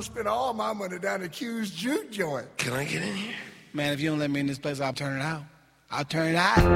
gonna spend all my money down the Q's juke joint. Can I get in here? Man, if you don't let me in this place, I'll turn it out. I'll turn it out.